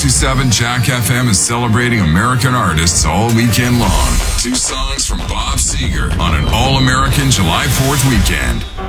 1027 Jack FM is celebrating American artists all weekend long. 2 songs from Bob Seger on an all-American July 4th weekend.